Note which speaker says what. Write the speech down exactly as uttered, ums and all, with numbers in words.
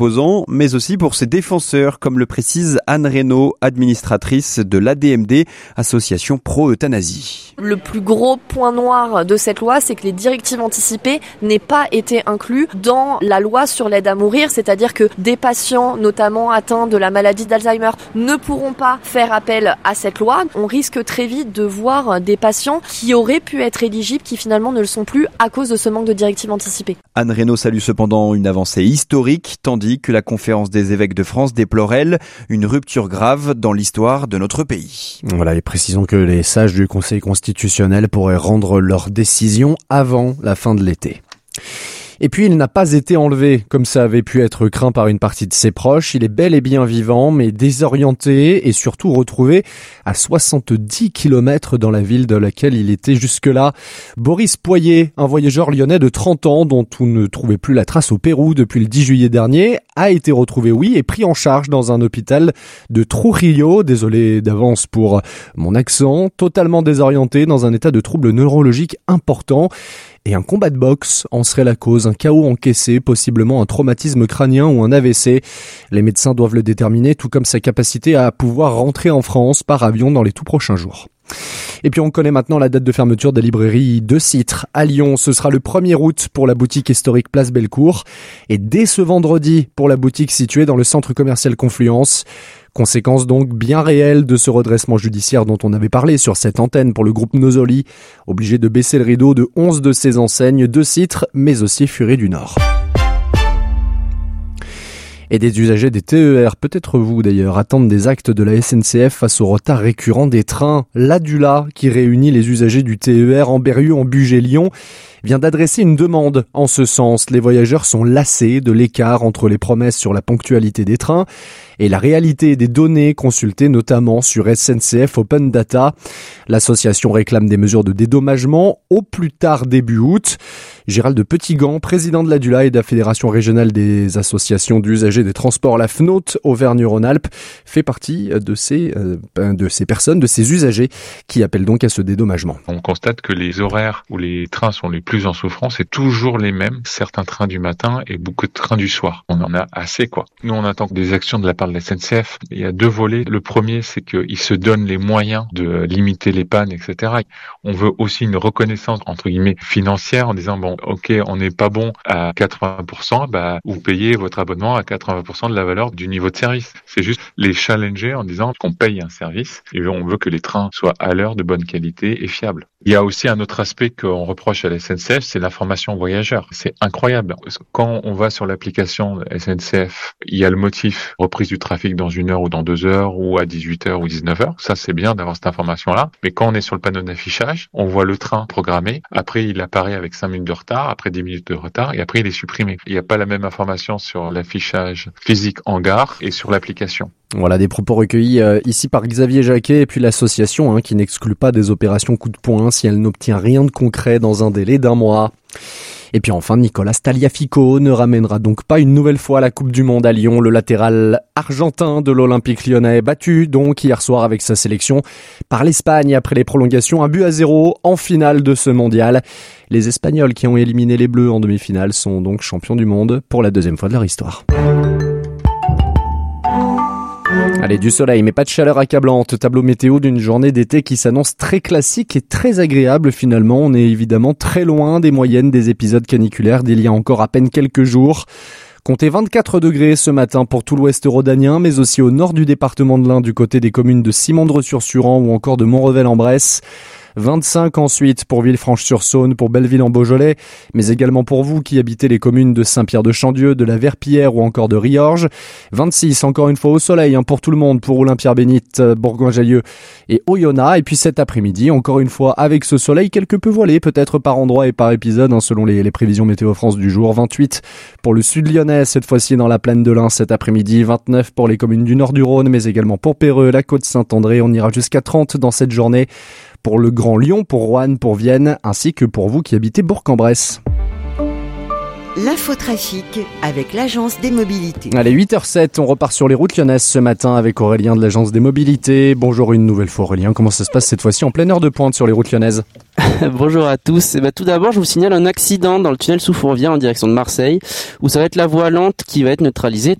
Speaker 1: opposants, mais aussi pour ses défenseurs, comme le précise Anne Reynaud, administratrice de l'A D M D, association pro-euthanasie.
Speaker 2: Le plus gros point noir de cette loi, c'est que les directives anticipées n'aient pas été inclus dans la loi sur l'aide à mourir, c'est-à-dire que des patients, notamment atteints de la maladie d'Alzheimer, ne pourront pas faire appel à cette loi. On risque très vite de voir des patients qui auraient pu être éligibles, qui finalement ne le sont plus à cause de ce manque de directives anticipées.
Speaker 1: Anne Reynaud salue cependant une avancée historique, tandis que la Conférence des évêques de France déplore, elle, une rupture grave dans l'histoire de notre pays.
Speaker 3: Voilà, et précisons que les sages du Conseil constitutionnel pourraient rendre leur décision avant la fin de l'été. Et puis il n'a pas été enlevé, comme ça avait pu être craint par une partie de ses proches. Il est bel et bien vivant, mais désorienté et surtout retrouvé à soixante-dix kilomètres dans la ville de laquelle il était jusque-là. Boris Poyer, un voyageur lyonnais de trente ans dont on ne trouvait plus la trace au Pérou depuis le dix juillet dernier, a été retrouvé, oui, et pris en charge dans un hôpital de Trujillo. Désolé d'avance pour mon accent. Totalement désorienté, dans un état de trouble neurologique important. Et un combat de boxe en serait la cause, un K O encaissé, possiblement un traumatisme crânien ou un A V C. Les médecins doivent le déterminer, tout comme sa capacité à pouvoir rentrer en France par avion dans les tout prochains jours. Et puis on connaît maintenant la date de fermeture des librairies de Citre à Lyon. Ce sera le premier août pour la boutique historique Place Bellecour et dès ce vendredi pour la boutique située dans le centre commercial Confluence. Conséquence donc bien réelle de ce redressement judiciaire dont on avait parlé sur cette antenne pour le groupe Nosoli, obligé de baisser le rideau de onze de ses enseignes de Citre, mais aussi Furet du Nord. Et des usagers des T E R, peut-être vous d'ailleurs, attendent des actes de la S N C F face au retard récurrent des trains. L'Adula, qui réunit les usagers du T E R en Berrieux, en Bugey, Lyon, vient d'adresser une demande en ce sens. Les voyageurs sont lassés de l'écart entre les promesses sur la ponctualité des trains et la réalité des données consultées notamment sur S N C F Open Data. L'association réclame des mesures de dédommagement au plus tard début août. Gérald de Petitgand, président de l'Adula et de la Fédération régionale des associations d'usagers des transports, la F N O T Auvergne-Rhône-Alpes, fait partie de ces, euh, de ces personnes, de ces usagers qui appellent donc à ce dédommagement.
Speaker 4: On constate que les horaires où les trains sont les plus en souffrance, c'est toujours les mêmes. Certains trains du matin et beaucoup de trains du soir. On en a assez, quoi. Nous, on attend des actions de la part de la S N C F. Il y a deux volets. Le premier, c'est qu'ils se donnent les moyens de limiter les pannes, et cetera. On veut aussi une reconnaissance, entre guillemets, financière en disant, bon, ok, on n'est pas bon à quatre-vingts pour cent, bah, vous payez votre abonnement à quatre-vingts pour cent de la valeur du niveau de service. C'est juste les challenger en disant qu'on paye un service et on veut que les trains soient à l'heure, de bonne qualité et fiables. Il y a aussi un autre aspect qu'on reproche à la S N C F, c'est l'information voyageur. C'est incroyable. Quand on va sur l'application S N C F, il y a le motif reprise du trafic dans une heure ou dans deux heures ou à dix-huit heures ou dix-neuf heures. Ça, c'est bien d'avoir cette information-là. Mais quand on est sur le panneau d'affichage, on voit le train programmé. Après, il apparaît avec cinq minutes de retard, après dix minutes de retard et après, il est supprimé. Il n'y a pas la même information sur l'affichage physique en gare et sur l'application.
Speaker 3: Voilà des propos recueillis euh, ici par Xavier Jacquet et puis l'association hein, qui n'exclut pas des opérations coup de poing si elle n'obtient rien de concret dans un délai d'un mois. Et puis enfin, Nicolas Tagliafico ne ramènera donc pas une nouvelle fois la Coupe du Monde à Lyon. Le latéral argentin de l'Olympique lyonnais battu donc hier soir avec sa sélection par l'Espagne après les prolongations, un but à zéro en finale de ce mondial. Les Espagnols qui ont éliminé les Bleus en demi-finale sont donc champions du monde pour la deuxième fois de leur histoire. Allez, du soleil, mais pas de chaleur accablante. Tableau météo d'une journée d'été qui s'annonce très classique et très agréable finalement. On est évidemment très loin des moyennes des épisodes caniculaires d'il y a encore à peine quelques jours. Comptez vingt-quatre degrés ce matin pour tout l'ouest rhodanien, mais aussi au nord du département de l'Ain, du côté des communes de Simondre-sur-Suran ou encore de Montrevel-en-Bresse. vingt-cinq ensuite pour Villefranche-sur-Saône, pour Belleville-en-Beaujolais, mais également pour vous qui habitez les communes de Saint-Pierre-de-Chandieu, de la Verpillière ou encore de Riorges. vingt-six encore une fois au soleil hein, pour tout le monde, pour Olympia-Bénite, Bourgoin-Jallieu et Oyonnax. Et puis cet après-midi, encore une fois avec ce soleil quelque peu voilé, peut-être par endroit et par épisode, hein, selon les, les prévisions Météo France du jour. vingt-huit pour le sud lyonnais, cette fois-ci dans la plaine de l'Ain cet après-midi. vingt-neuf pour les communes du nord du Rhône, mais également pour Péreux, la Côte-Saint-André. On ira jusqu'à trente dans cette journée pour le Grand Lyon, pour Roanne, pour Vienne, ainsi que pour vous qui habitez Bourg-en-Bresse.
Speaker 5: L'infotrafic avec l'Agence des mobilités.
Speaker 3: Allez, huit heures zéro sept, on repart sur les routes lyonnaises ce matin avec Aurélien de l'Agence des mobilités. Bonjour une nouvelle fois Aurélien, comment ça se passe cette fois-ci en pleine heure de pointe sur les routes lyonnaises?
Speaker 6: Bonjour à tous. Et bah, tout d'abord, je vous signale un accident dans le tunnel sous Fourvière en direction de Marseille, où ça va être la voie lente qui va être neutralisée